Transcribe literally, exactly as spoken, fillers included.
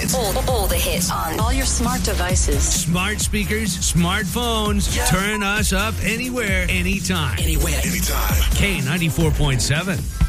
hits. All, all the hits on all your smart devices. Smart speakers, smartphones. Yeah. Turn us up anywhere, anytime. Anywhere. Anytime. K ninety-four point seven.